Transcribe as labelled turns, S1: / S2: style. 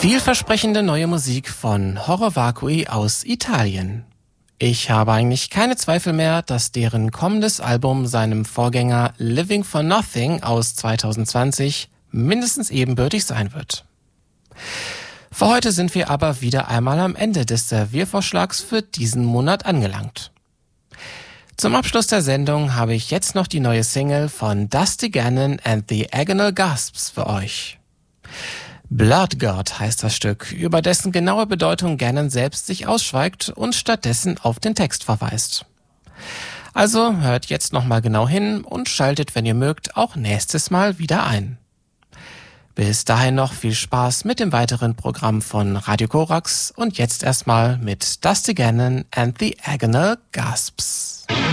S1: Vielversprechende neue Musik von Horror Vacui aus Italien. Ich habe eigentlich keine Zweifel mehr, dass deren kommendes Album seinem Vorgänger Living for Nothing aus 2020 mindestens ebenbürtig sein wird. Für heute sind wir aber wieder einmal am Ende des Serviervorschlags für diesen Monat angelangt. Zum Abschluss der Sendung habe ich jetzt noch die neue Single von Dusty Gannon and the Agonal Gasps für euch. Blood God heißt das Stück, über dessen genaue Bedeutung Gannon selbst sich ausschweigt und stattdessen auf den Text verweist. Also hört jetzt nochmal genau hin und schaltet, wenn ihr mögt, auch nächstes Mal wieder ein. Bis dahin noch viel Spaß mit dem weiteren Programm von Radio Korax und jetzt erstmal mit Dusty Gannon and the Agonal Gasps.